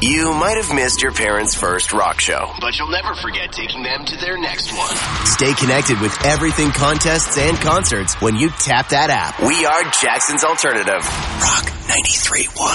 You might have missed your parents' first rock show, but you'll never forget taking them to their next one. Stay connected with everything contests and concerts when you tap that app. We are Jackson's Alternative. Rock 93.1.